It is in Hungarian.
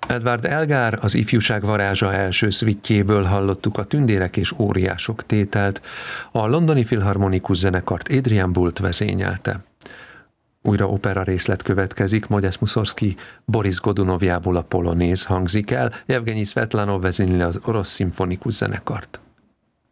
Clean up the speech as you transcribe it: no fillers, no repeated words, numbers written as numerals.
Edvard Elgar, az Ifjúság varázsa első szvittjéből hallottuk a Tündérek és óriások tételt, a Londoni Filharmonikus Zenekart Adrian Boult vezényelte. Újra opera részlet következik, Modest Mussorgsky Boris Godunovjából a Polonéz hangzik el, Jevgenyi Szvetlanov vezényli az Orosz Szimfonikus Zenekart.